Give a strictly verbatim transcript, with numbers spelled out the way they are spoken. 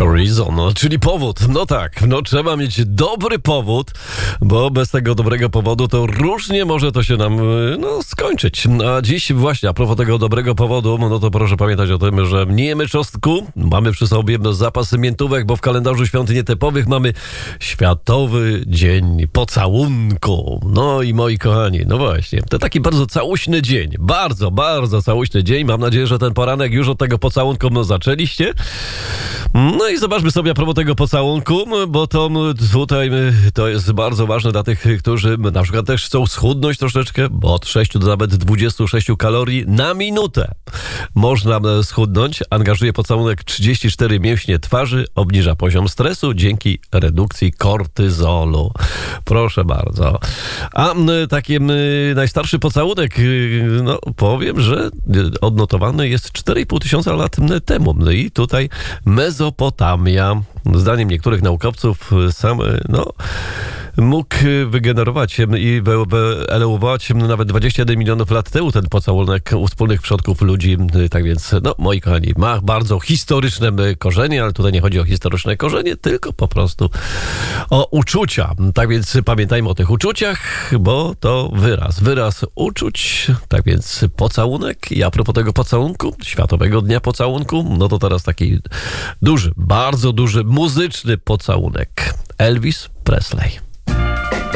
Reason, no, czyli powód. No tak, no trzeba mieć dobry powód, bo bez tego dobrego powodu to różnie może to się nam no, skończyć. A dziś właśnie a propos tego dobrego powodu, no to proszę pamiętać o tym, że nie jemy czosnku, mamy przy sobie zapasy miętówek, bo w kalendarzu świąt nietypowych mamy Światowy Dzień Pocałunku. No i moi kochani, no właśnie, to taki bardzo całuśny dzień, bardzo, bardzo całuśny dzień. Mam nadzieję, że ten poranek już od tego pocałunku no, zaczęliście. No i zobaczmy sobie a propos tego pocałunku, bo to tutaj to jest bardzo ważne dla tych, którzy na przykład też chcą schudnąć troszeczkę, bo od sześciu do nawet dwudziestu sześciu kalorii na minutę można schudnąć. Angażuje pocałunek trzydzieści cztery mięśnie twarzy, obniża poziom stresu dzięki redukcji kortyzolu. Proszę bardzo. A taki najstarszy pocałunek, no powiem, że odnotowany jest cztery i pół tysiąca lat temu. No i tutaj Mezopotamia, zdaniem niektórych naukowców, sam no, mógł wygenerować i wyeleuować nawet dwadzieścia jeden milionów lat temu ten pocałunek u wspólnych przodków ludzi. Tak więc, no moi kochani, ma bardzo historyczne korzenie, ale tutaj nie chodzi o historyczne korzenie, tylko po prostu o uczucia. Tak więc pamiętajmy o tych uczuciach, bo to wyraz, wyraz uczuć. Tak więc pocałunek i a propos tego pocałunku, Światowego Dnia Pocałunku, no to teraz taki duży, bardzo duży, muzyczny pocałunek. Elvis Presley.